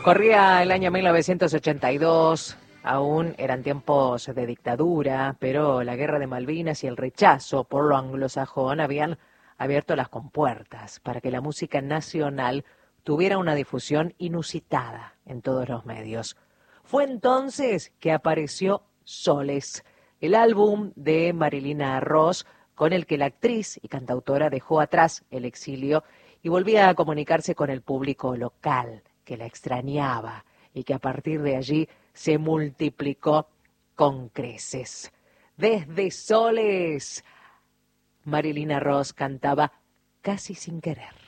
Corría el año 1982, aún eran tiempos de dictadura, pero la guerra de Malvinas y el rechazo por lo anglosajón habían abierto las compuertas para que la música nacional tuviera una difusión inusitada en todos los medios. Fue entonces que apareció Soles, el álbum de Marilina Ross, con el que la actriz y cantautora dejó atrás el exilio y volvía a comunicarse con el público local, que la extrañaba y que a partir de allí se multiplicó con creces. Desde Soles, Marilina Ross cantaba Casi sin querer.